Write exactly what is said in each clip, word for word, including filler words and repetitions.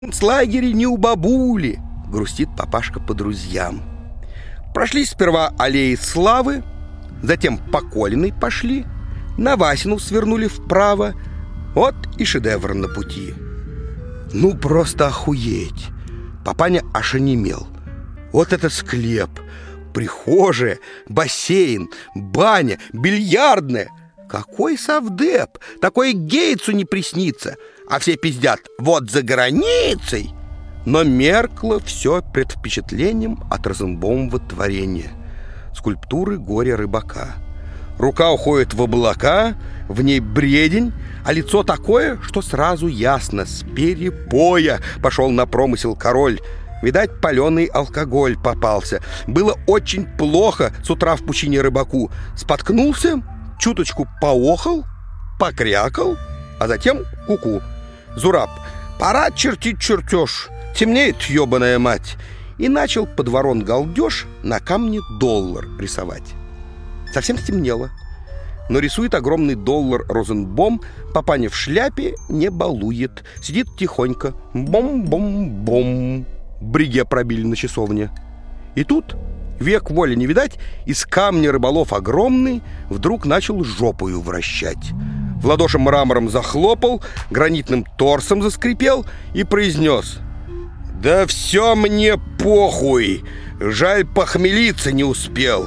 С лагеря не у бабули, грустит папашка по друзьям. Прошли сперва аллеи Славы, затем по Колиной пошли, на Васину свернули вправо. Вот и шедевр на пути. Ну, просто охуеть. Папаня аж онемел. Вот это склеп, прихожая, бассейн, баня, бильярдная. Какой совдеп, такой Гейтсу не приснится. А все пиздят: вот за границей. Но меркло все пред впечатлением от Розенбаумова творения. Скульптуры горя рыбака. Рука уходит в облака, в ней бредень, а лицо такое, что сразу ясно: с перепоя пошел на промысел король. Видать, паленый алкоголь попался. Было очень плохо с утра в пучине рыбаку. Споткнулся, чуточку поохал, покрякал, а затем ку-ку. Зураб: пора чертить чертеж, темнеет, ебаная мать. И начал под ворон галдеж на камне доллар рисовать. Совсем стемнело, но рисует огромный доллар Розенбом. Папаня в шляпе не балует, сидит тихонько. Бом-бом-бом. Бриге пробили на часовне. И тут, век воли не видать, из камня рыболов огромный вдруг начал жопою вращать. В ладоши мрамором захлопал, гранитным торсом заскрипел и произнес: «Да все мне похуй, жаль, похмелиться не успел».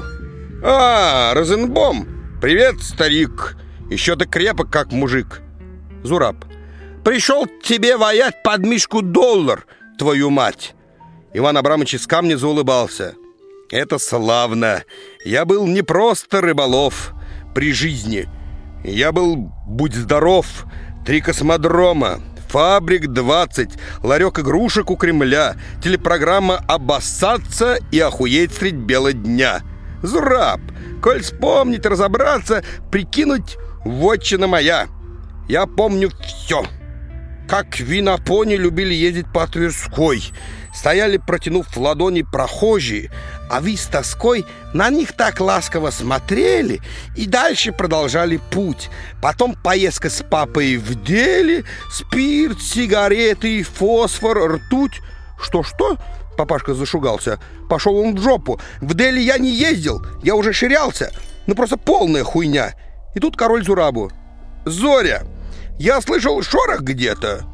«А, Розенбом, привет, старик, еще ты крепок, как мужик». Зураб: «Пришел к тебе воять под мишку доллар, твою мать». Иван Абрамович из камня заулыбался. «Это славно. Я был не просто рыболов при жизни. Я был, будь здоров, три космодрома, фабрик двадцать, ларек игрушек у Кремля, телепрограмма «Обоссаться и охуеть средь бела дня». Зураб, коль вспомнить, разобраться, прикинуть, вотчина моя. Я помню все. Как винопони любили ездить по Тверской. Стояли, протянув ладони, прохожие, а вы с тоской на них так ласково смотрели и дальше продолжали путь. Потом поездка с папой в деле, спирт, сигареты, фосфор, ртуть. Что-что? Папашка зашугался. Пошел он в жопу. В Дели я не ездил, я уже ширялся. Ну просто полная хуйня. И тут король Зурабу: «Зоря, я слышал шорох где-то.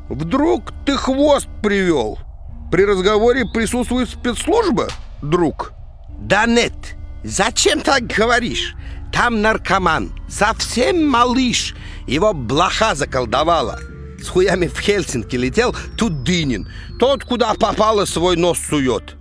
Вдруг ты хвост привел? При разговоре присутствует спецслужба, друг?» «Да нет, зачем так говоришь? Там наркоман, совсем малыш. Его блоха заколдовала. С хуями в Хельсинки летел, тут Дынин. Тот, куда попало, свой нос сует».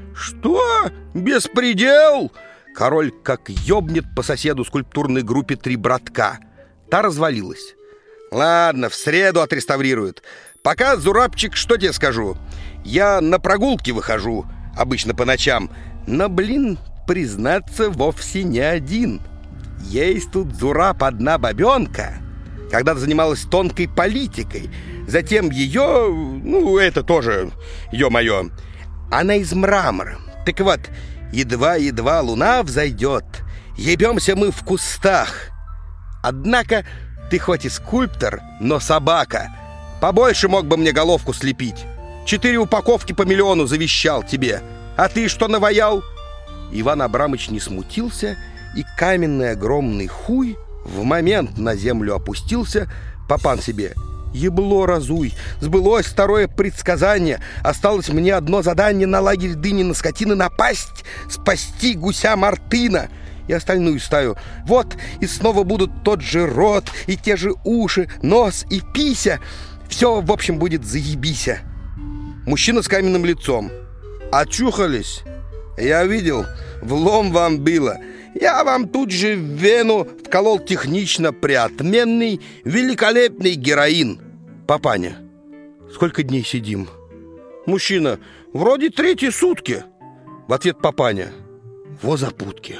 «Что? Беспредел?» Король как ёбнет по соседу скульптурной группе «Три братка». Та развалилась. «Ладно, в среду отреставрируют. Пока, Зурабчик, что тебе скажу? Я на прогулки выхожу, обычно по ночам. Но, блин, признаться, вовсе не один. Есть тут, Зураб, одна бабенка. Когда-то занималась тонкой политикой. Затем ее, ну, это тоже, ё-моё, она из мрамора. Так вот, едва-едва луна взойдет, ебемся мы в кустах. Однако ты хоть и скульптор, но собака. Побольше мог бы мне головку слепить. Четыре упаковки по миллиону завещал тебе. А ты что наваял?» Иван Абрамович не смутился, и каменный огромный хуй в момент на землю опустился. Папан себе: «Ебло разуй, сбылось второе предсказание. Осталось мне одно задание: на лагерь Дынина скотины напасть, спасти гуся Мартына и остальную стаю. Вот, и снова будут тот же рот, и те же уши, нос и пися. Все, в общем, будет заебися». Мужчина с каменным лицом: «Очухались? Я видел, влом вам было. Я вам тут же в вену вколол технично приотменный, великолепный героин». Папаня: «Сколько дней сидим?» Мужчина: «Вроде третьи сутки». В ответ Папаня: «Во запутки».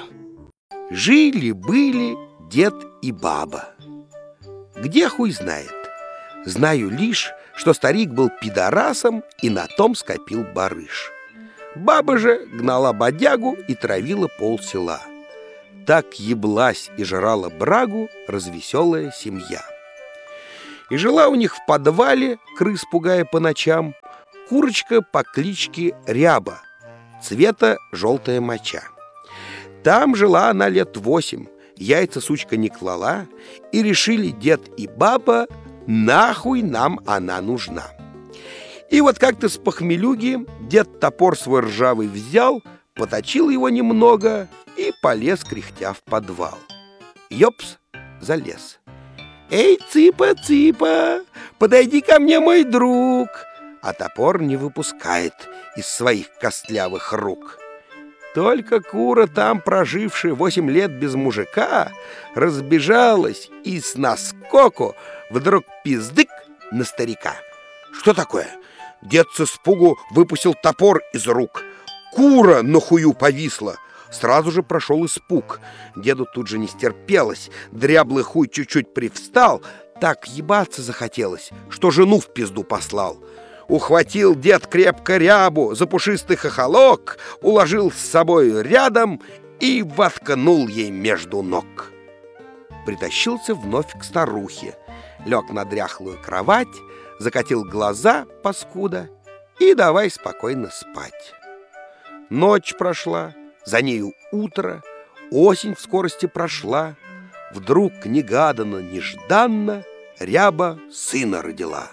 Жили-были дед и баба. Где хуй знает. Знаю лишь, что старик был пидорасом и на том скопил барыш. Баба же гнала бодягу и травила полсела. Так еблась и жрала брагу развеселая семья. И жила у них в подвале, крыс пугая по ночам, курочка по кличке Ряба, цвета желтая моча. Там жила она лет восемь, яйца сучка не клала, и решили дед и баба, нахуй нам она нужна. И вот как-то с похмелюги дед топор свой ржавый взял, поточил его немного и полез кряхтя в подвал. Ёпс, залез. «Эй, цыпа, цыпа, подойди ко мне, мой друг!» А топор не выпускает из своих костлявых рук. Только кура, там прожившая восемь лет без мужика, разбежалась и с наскоку вдруг пиздык на старика. Что такое? Дед с испугу выпустил топор из рук. Кура на хую повисла. Сразу же прошел испуг. Деду тут же не стерпелось. Дряблый хуй чуть-чуть привстал. Так ебаться захотелось, что жену в пизду послал. Ухватил дед крепко Рябу за пушистый хохолок, уложил с собой рядом и воткнул ей между ног. Притащился вновь к старухе. Лег на дряхлую кровать, закатил глаза, паскуда, и давай спокойно спать. Ночь прошла. За нею утро, осень в скорости прошла. Вдруг негаданно-нежданно Ряба сына родила.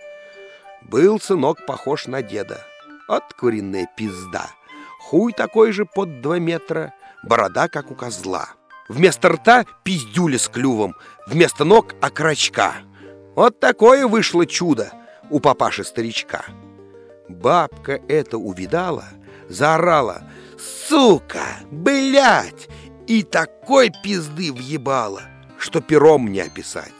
Был сынок похож на деда, откуренная пизда. Хуй такой же под два метра, борода, как у козла. Вместо рта пиздюля с клювом, вместо ног окорочка. Вот такое вышло чудо у папаши-старичка. Бабка это увидала, заорала: «Сука, блядь!» И такой пизды въебала, что пером не описать.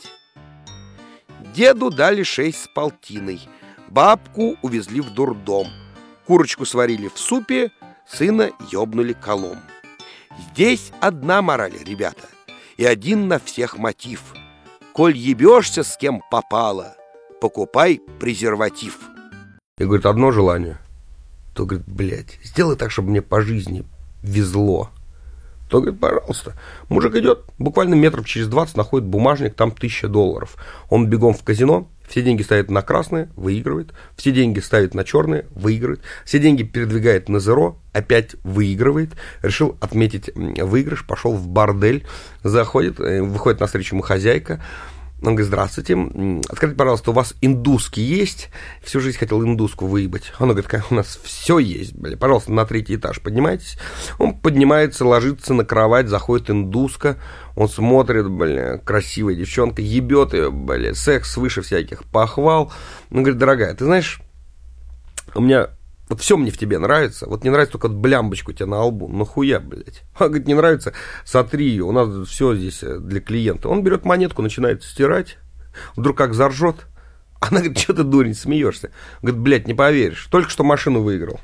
Деду дали шесть с полтиной, бабку увезли в дурдом, курочку сварили в супе, сына ёбнули колом. Здесь одна мораль, ребята, и один на всех мотив. Коль ебешься с кем попало, покупай презерватив. И говорит, одно желание. То говорит, блядь, сделай так, чтобы мне по жизни везло. То говорит, пожалуйста. Мужик идет, буквально метров через двадцать находит бумажник, там тысяча долларов. Он бегом в казино, все деньги ставит на красные, выигрывает. Все деньги ставит на черные, выигрывает. Все деньги передвигает на зеро, опять выигрывает. Решил отметить выигрыш, пошел в бордель, заходит, выходит навстречу ему хозяйка. Он говорит, здравствуйте, скажите, пожалуйста, у вас индуски есть? Всю жизнь хотел индуску выебать. Он говорит, у нас все есть, бля, пожалуйста, на третий этаж поднимайтесь. Он поднимается, ложится на кровать, заходит индуска, он смотрит, бля, красивая девчонка, ебет ее, бля, секс выше всяких похвал. Он говорит, дорогая, ты знаешь, у меня... Вот все мне в тебе нравится. Вот не нравится только блямбочку у тебя на лбу. Нахуя, блядь? Он говорит, не нравится, сотри ее. У нас все здесь для клиента. Он берет монетку, начинает стирать. Вдруг как заржет. Она говорит, что ты, дурень, смеешься? Он говорит, блядь, не поверишь. Только что машину выиграл.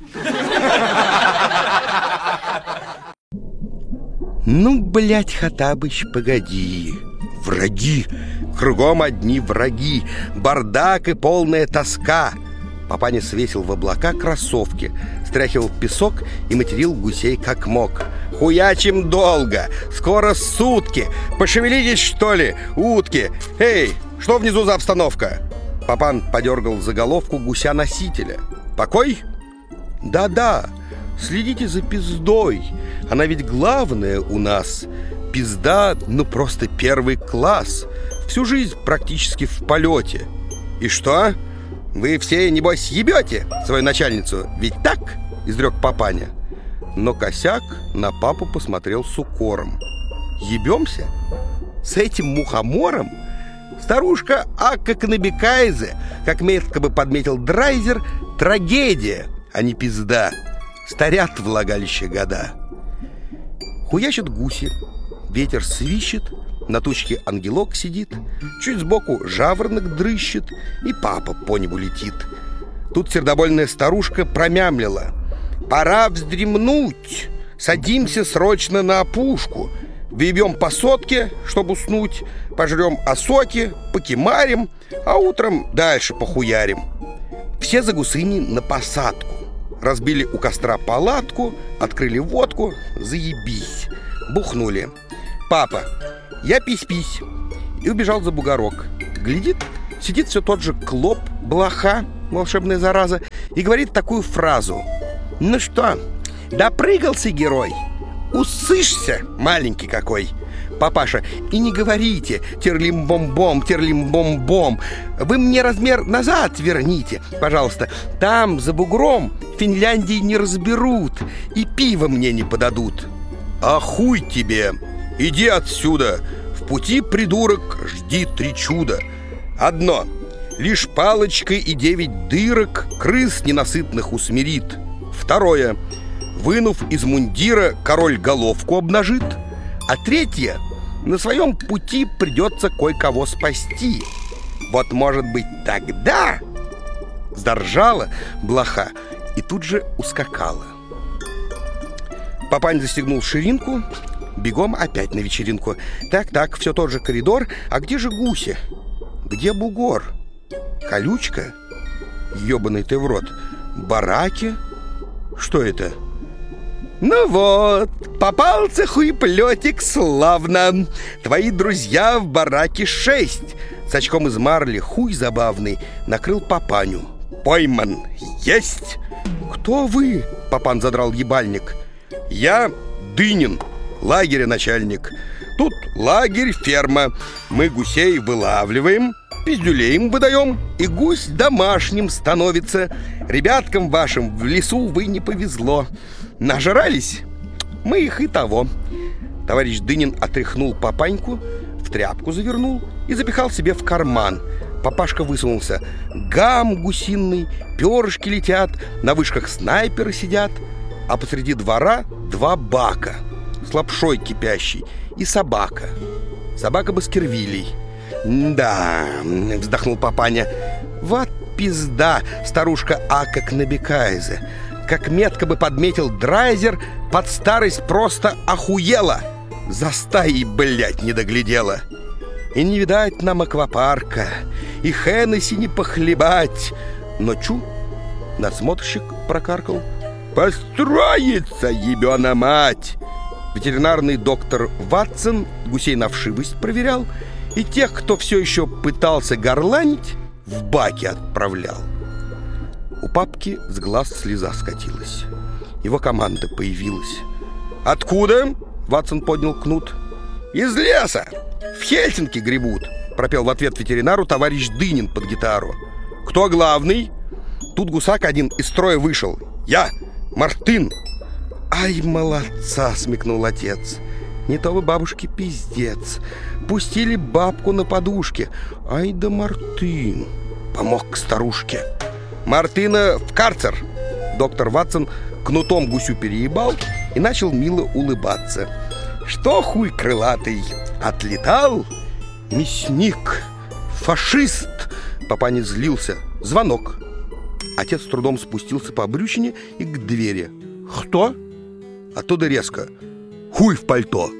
Ну, блядь, Хаттабыч, погоди. Враги. Кругом одни враги. Бардак и полная тоска. Папаня свесил в облака кроссовки, стряхивал песок и материл гусей как мог. «Хуячим долго! Скоро сутки! Пошевелитесь, что ли, утки! Эй, что внизу за обстановка?» Папан подергал за головку гуся-носителя. «Покой?» «Да-да, следите за пиздой. Она ведь главная у нас. Пизда, ну просто первый класс. Всю жизнь практически в полете. И что? Вы все, небось, ебете свою начальницу? Ведь так?» — изрек Папаня. Но Косяк на папу посмотрел с укором. «Ебемся? С этим мухомором? Старушка Акка Канабекайзе, как метко бы подметил Драйзер, трагедия, а не пизда. Старят влагалище года». Хуячат гуси, ветер свищет, на тучке ангелок сидит, чуть сбоку жаворонок дрыщет, и папа по небу летит. Тут сердобольная старушка промямлила: «Пора вздремнуть, садимся срочно на опушку, въебем по сотке, чтобы уснуть, пожрем осоки, покемарим, а утром дальше похуярим». Все за гусыни на посадку, разбили у костра палатку, открыли водку, заебись, бухнули. Папа: «Я пись-пись», и убежал за бугорок. Глядит, Сидит все тот же Клоп, блоха, волшебная зараза, и говорит такую фразу: «Ну что, допрыгался герой? Усышься, маленький какой!» «Папаша, и не говорите терлим-бом-бом, терлим-бом-бом. Вы мне размер назад верните, пожалуйста. Там, за бугром, Финляндии не разберут и пиво мне не подадут». «А хуй тебе! Иди отсюда! В пути, придурок, жди три чуда. Одно — лишь палочкой и девять дырок крыс ненасытных усмирит. Второе — вынув из мундира, король головку обнажит. А третье — на своем пути придется кое-кого спасти. Вот, может быть, тогда...» Заржала блоха и тут же ускакала. Папань застегнул ширинку, бегом опять на вечеринку. Так-так, все тот же коридор. А где же гуси? Где бугор? Колючка? Ёбаный ты в рот. Бараки? Что это? «Ну вот, попался хуеплетик славно. Твои друзья в бараке шесть». С очком из марли хуй забавный накрыл папаню. «Пойман, есть!» «Кто вы?» — папан задрал ебальник. «Я Дынин, лагеря начальник. Тут лагерь, ферма. Мы гусей вылавливаем, пиздюлей им выдаем, и гусь домашним становится. Ребяткам вашим в лесу вы не повезло. Нажрались? Мы их и того». Товарищ Дынин отряхнул папаньку, в тряпку завернул и запихал себе в карман. Папашка высунулся. Гам гусиный, перышки летят, на вышках снайперы сидят, а посреди двора два бака с лапшой кипящей и собака. Собака Баскервилей. «Да», — вздохнул папаня, — «вот пизда, старушка Ака Кнабекайзе. Как метко бы подметил Драйзер, под старость просто охуела. За стаей, блядь, не доглядела. И не видать нам аквапарка, и Хеннесси не похлебать». Но чу, надсмотрщик прокаркал: «Построится, ебена мать!» Ветеринарный доктор Ватсон гусей на вшивость проверял и тех, кто все еще пытался горланить, в баки отправлял. У папки с глаз слеза скатилась. Его команда появилась. «Откуда?» — Ватсон поднял кнут. «Из леса! В Хельсинки гребут!» — пропел в ответ ветеринару товарищ Дынин под гитару. «Кто главный?» Тут гусак один из строя вышел. «Я, Мартын!» «Ай, молодца!» — смекнул отец. «Не то вы, бабушке, пиздец. Пустили бабку на подушке. Ай да Мартын!» Помог к старушке. «Мартына в карцер!» Доктор Ватсон кнутом гусю переебал и начал мило улыбаться. «Что, хуй крылатый, отлетал?» «Мясник! Фашист!» Папаня злился. Звонок. Отец с трудом спустился по брючине и к двери. «Кто?» Оттуда резко: «Хуй в пальто!»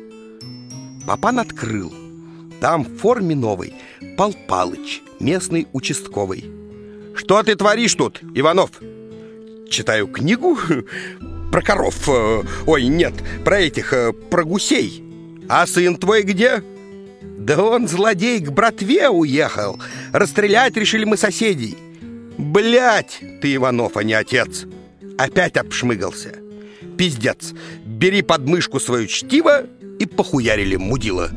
Папан открыл. Там в форме новой Пал Палыч, местный участковый. «Что ты творишь тут, Иванов?» «Читаю книгу про коров. Ой, нет, про этих, про гусей». «А сын твой где?» «Да он, злодей, к братве уехал. Расстрелять решили мы соседей». «Блядь, ты, Иванов, а не отец!» Опять обшмыгался. «Пиздец, бери под мышку свое чтиво» и похуярили мудила.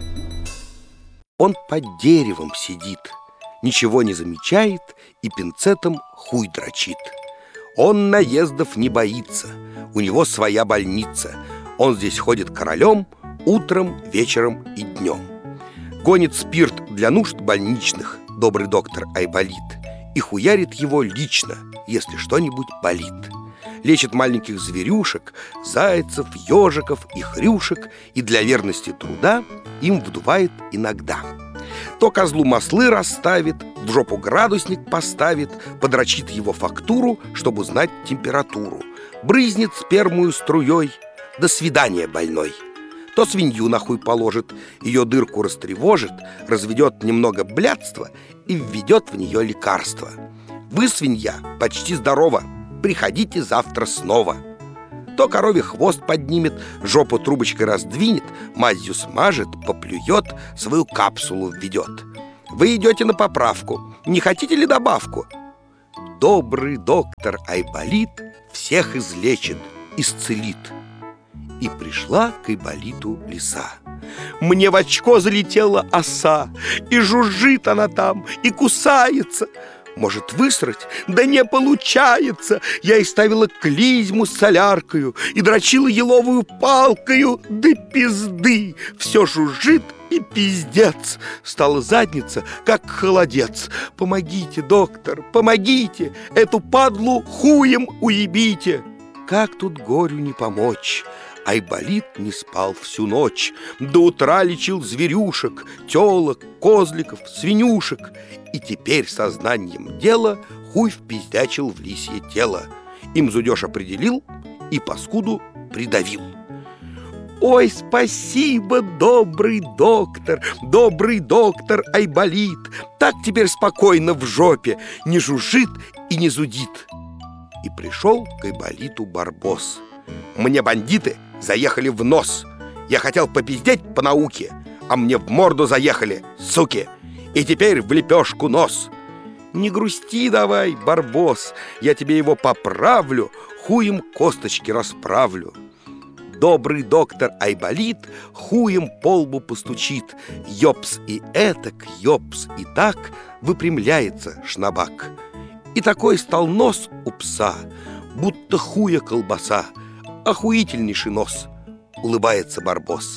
Он под деревом сидит, ничего не замечает и пинцетом хуй дрочит. Он наездов не боится, у него своя больница. Он здесь ходит королем утром, вечером и днем. Гонит спирт для нужд больничных добрый доктор Айболит и хуярит его лично, если что-нибудь болит. Лечит маленьких зверюшек, зайцев, ежиков и хрюшек, и для верности труда им вдувает иногда. То козлу маслы расставит, в жопу градусник поставит, подрочит его фактуру, чтобы узнать температуру, брызнет спермую струей. До свидания, больной. То свинью нахуй положит, ее дырку растревожит, разведет немного блядства и введет в нее лекарство. Вы, свинья, почти здорова, приходите завтра снова. То корове хвост поднимет, жопу трубочкой раздвинет, мазью смажет, поплюет, свою капсулу введет. Вы идете на поправку. Не хотите ли добавку? Добрый доктор Айболит всех излечит, исцелит. И пришла к Айболиту лиса. Мне в очко залетела оса, и жужжит она там, и кусается. Может высрать? Да не получается. Я и ставила клизму с соляркою, и дрочила еловую палкою, да пизды. Все жужжит и пиздец. Стала задница, как холодец. Помогите, доктор, помогите, эту падлу хуем уебите. Как тут горю не помочь? Айболит не спал всю ночь. До утра лечил зверюшек, телок, козликов, свинюшек. И теперь сознанием дела хуй впиздячил в лисье тело. Им зудеж определил и паскуду придавил. Ой, спасибо, добрый доктор, добрый доктор Айболит. Так теперь спокойно в жопе, не жужжит и не зудит. И пришел к Айболиту Барбос. Мне бандиты заехали в нос. Я хотел попиздеть по науке, а мне в морду заехали, суки. И теперь в лепешку нос. Не грусти давай, Барбос, я тебе его поправлю, хуем косточки расправлю. Добрый доктор Айболит хуем по лбу постучит. Ёпс и этак, ёпс и так, выпрямляется шнабак. И такой стал нос у пса, будто хуя колбаса. Охуительнейший нос, улыбается Барбос.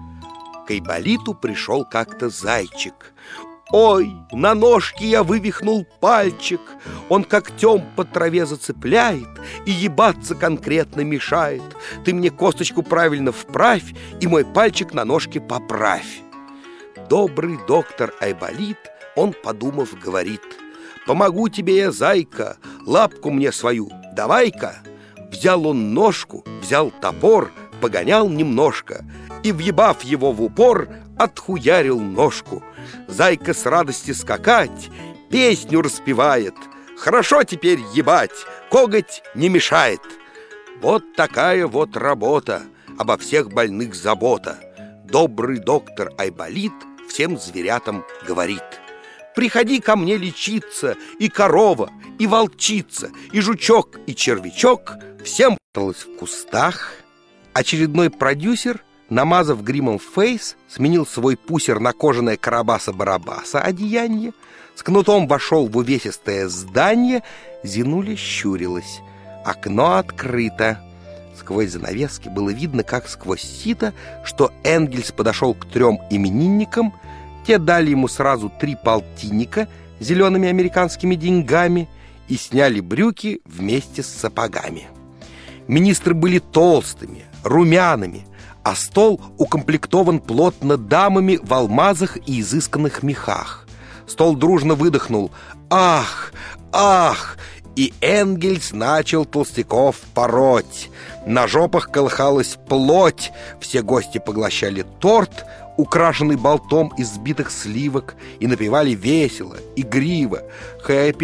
К Айболиту пришел как-то зайчик. Ой, на ножке я вывихнул пальчик. Он когтем по траве зацепляет и ебаться конкретно мешает. Ты мне косточку правильно вправь и мой пальчик на ножке поправь. Добрый доктор Айболит, он, подумав, говорит: помогу тебе я, зайка, лапку мне свою давай-ка. Взял он ножку, взял топор, погонял немножко и, въебав его в упор, отхуярил ножку. Зайка с радости скакать песню распевает. Хорошо теперь ебать, коготь не мешает. Вот такая вот работа, обо всех больных забота. Добрый доктор Айболит всем зверятам говорит: приходи ко мне лечиться, и корова, и волчица, и жучок, и червячок. Всем осталось в кустах. Очередной продюсер, намазав гримом фейс, сменил свой пусер на кожаное Карабаса-Барабаса одеяние, с кнутом вошел в увесистое здание. Зинуля щурилась. Окно открыто. Сквозь занавески было видно, как сквозь сито, что Энгельс подошел к трем именинникам. Те дали ему сразу три полтинника зелеными американскими деньгами и сняли брюки вместе с сапогами. Министры были толстыми, румяными, а стол укомплектован плотно дамами в алмазах и изысканных мехах. Стол дружно выдохнул: «Ах! Ах!» И Энгельс начал толстяков пороть. На жопах колыхалась плоть. Все гости поглощали торт, украшенный болтом из сбитых сливок, и напевали весело, игриво. Хэппи